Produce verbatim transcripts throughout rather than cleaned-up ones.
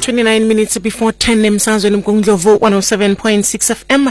twenty-nine minutes before ten emsazweni mgungundlovu one oh seven point six F M.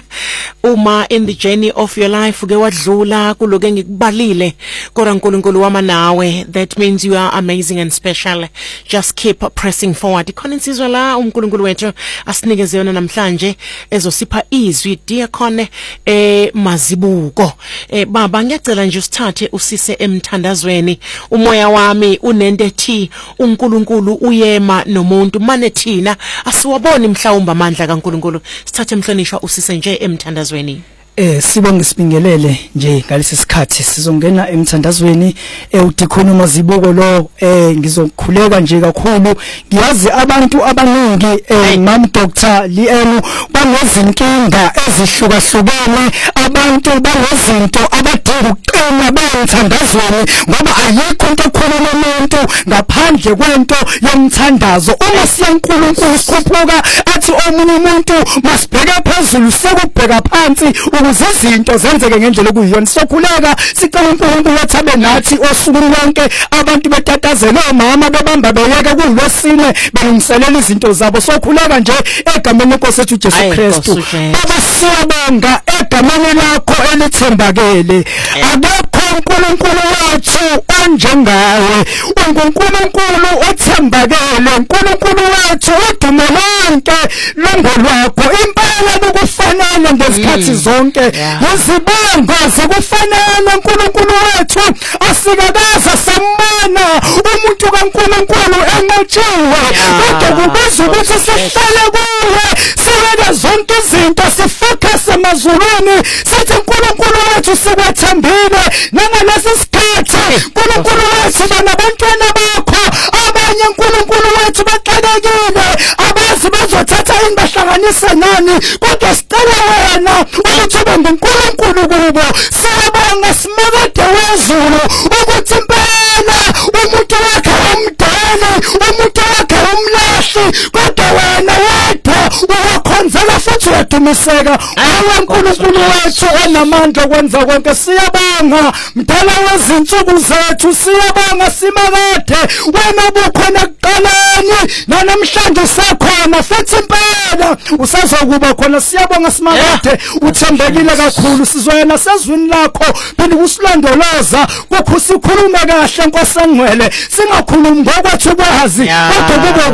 Uma in the journey of your life uke wadlula kuloke ngikubalile kodwa uNkulunkulu wama nawe, that means you are amazing and special. Just keep pressing forward. Ikhona insizwa la uNkulunkulu wethu asinikeze yona namhlanje ezosipha izwi Diakon eh Mazibuko. Eh baba ngiyacela nje usithathe usise emthandazweni. Umoya wami unento ethi uNkulunkulu uyema nomuntu mane thina asiwaboni mhlawumbe amandla kaNkulunkulu. Sithathe emhlonishwa usise nje emthandazweni. Eh sibonge sibingelele nje ngalesi sikhathi sizongena emthandazweni eUdikhona Mazibuko lo eh ngizokhuleka nje kakhulu. Ngiyazi abantu abaningi eh Mam Doctor Lienu banezinkinga ezihlukahlukene, abantu banezinto abadinga ukuqina bemthandazweni ngoba ayikho into ekhuluma umuntu ngaphandle kwento yomthandazo. Uma siyaNkulunkulu sikhuphuka athi omunye umuntu masibheke phezulu sekubheka phansi ukuze izinto zenzeke ngendlela okuyiyona. Sokhuleka sicela uNkulunkulu wathabe nathi osuku lonke abantu betatazela omama bebamba beyeke kulwesine belungiselela izinto zabo. Sokhuleka nje egameni lenkosi yethu Jesu Kristu. Baba siyabonga egameni lakho elithembakele. Akekho uNkulunkulu wethu onjengawe. UNkulunkulu othembakele, uNkulunkulu wethu udumo lonke longolwakho. Impela lokufanele ngezikhathi zonke. Izibongo zikufanele uNkulunkulu wethu. Asikakaza sambona umuntu kaNkulunkulu enqotshiwe kodwa kubiza ukuthi sihlale kuwe siwele zonke izinto sifocus emazulwini sithi uNkulunkulu wethu sikwethembile nangalesi sikhathi. uNkulunkulu wethu banabantwana bakho abanye uNkulunkulu wethu baxakekile abazi bazothatha ingahlanganisa nani kodwa sicela wena ukuthi ube nguNkulunkulu kubo. Siyabonga simakade wezulu ukuthi impela umuntu wakhe umdala umuntu wakhe umlahli kodwa wena wedwa uyakhonzela futhi uyadumiseka. uNkulunkulu wethu onamandla okwenza konke siyabonga mdala wezinsuku zethu. Siyabonga simakade wena ubukhona kuqaleni namhlanje usakhona futhi impela usazokuba khona. Siyabonga simakade uthembekile kakhulu sizoyena sezwini lakho phela ukusilondoloza kukho sikhuluma kahle Nkosi engcwele singakhulumi ngokwethu kwazi kodwa kube